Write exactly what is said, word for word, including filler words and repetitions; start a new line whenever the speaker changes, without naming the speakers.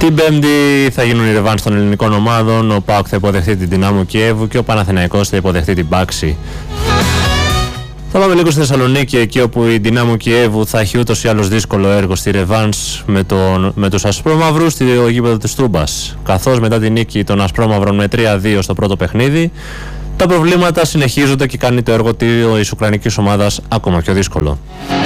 Την Πέμπτη θα γίνουν οι ρεβάνς των ελληνικών ομάδων. Ο ΠΑΟΚ θα υποδεχτεί την Δυνάμο Κιέβου και ο Παναθηναϊκός θα υποδεχτεί την Πάξη. Θα πάμε λίγο στη Θεσσαλονίκη, εκεί όπου η Δυνάμο Κιέβου θα έχει ούτως ή άλλως δύσκολο έργο στη ρεβάνς με, τον, με τους Ασπρόμαυρους στη γήπεδο της Τούμπας. Καθώς μετά την νίκη των Ασπρόμαυρων με τρία δύο στο πρώτο παιχνίδι, τα προβλήματα συνεχίζονται και κάνει το έργο της Ουκρανικής ομάδας ακόμα πιο δύσκολο.